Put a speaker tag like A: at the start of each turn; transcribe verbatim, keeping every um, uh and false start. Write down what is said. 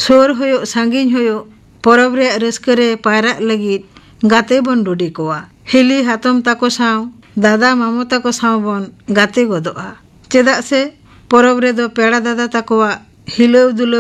A: सोर होयो सांगिन होयो परब रे रस्क रे पायरा लगी गाते बन डुडी कोआ हिली हातम ताको साव दादा मामो ताको साव बन गाते गोदोआ चेदा से परब रे दो पेड़ा दादा ताकोआ हिलो दुलो